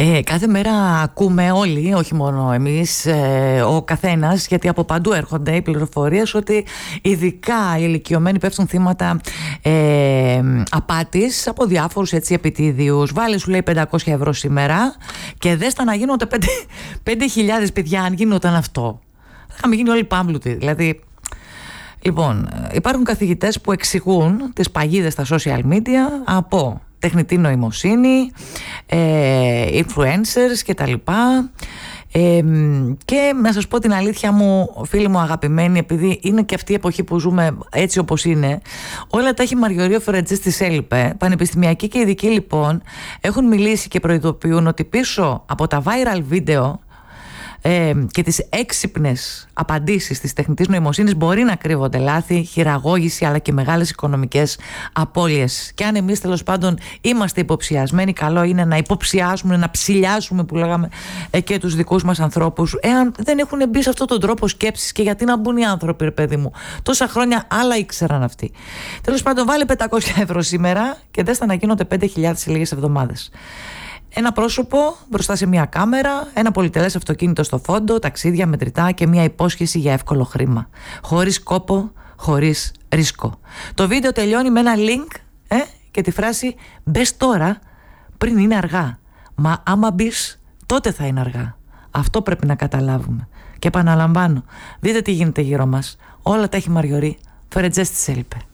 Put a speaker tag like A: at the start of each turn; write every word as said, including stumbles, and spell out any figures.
A: Ε, κάθε μέρα ακούμε όλοι, όχι μόνο εμείς, ε, ο καθένας, γιατί από παντού έρχονται οι πληροφορίες ότι ειδικά οι ηλικιωμένοι πέφτουν θύματα ε, απάτης από διάφορους έτσι επιτίδιους. Βάλε, σου λέει, πεντακόσια ευρώ σήμερα και δέστα να γίνονται πέντε χιλιάδες, παιδιά, αν γινόταν αυτό. Θα είχαμε γίνει όλοι πάμπλουτοι. Δηλαδή, λοιπόν, υπάρχουν καθηγητές που εξηγούν τις παγίδες στα social media από τεχνητή νοημοσύνη, ε, influencers και τα λοιπά. Ε, και να σας πω την αλήθεια μου, φίλοι μου αγαπημένοι, επειδή είναι και αυτή η εποχή που ζούμε έτσι όπως είναι, όλα τα έχει Μαριωρή ο Φερετζής της ΕΛΠΕ. Πανεπιστημιακοί και ειδικοί λοιπόν έχουν μιλήσει και προειδοποιούν ότι πίσω από τα viral βίντεο Ε, και τις έξυπνες απαντήσεις της τεχνητής νοημοσύνης μπορεί να κρύβονται λάθη, χειραγώγηση αλλά και μεγάλες οικονομικές απώλειες. Και αν εμείς τέλος πάντων είμαστε υποψιασμένοι, καλό είναι να υποψιάσουμε, να ψηλιάσουμε που λέγαμε ε, και τους δικούς μας ανθρώπους, εάν δεν έχουν μπει σε αυτόν τον τρόπο σκέψης. Και γιατί να μπουν οι άνθρωποι, ρε παιδί μου, τόσα χρόνια άλλα ήξεραν αυτοί. Τέλος πάντων, βάλε πεντακόσια ευρώ σήμερα και δες τα να γίνονται πέντε χιλιάδες σε λίγες εβδομάδες. Ένα πρόσωπο μπροστά σε μια κάμερα, ένα πολυτελές αυτοκίνητο στο φόντο, ταξίδια μετρητά και μια υπόσχεση για εύκολο χρήμα. Χωρίς κόπο, χωρίς ρίσκο. Το βίντεο τελειώνει με ένα link ε, και τη φράση «Μπες τώρα πριν είναι αργά». Μα άμα μπεις, τότε θα είναι αργά. Αυτό πρέπει να καταλάβουμε. Και επαναλαμβάνω, δείτε τι γίνεται γύρω μας. Όλα τα έχει Μαριωρή Φερετζές της ΕΛΠΕ.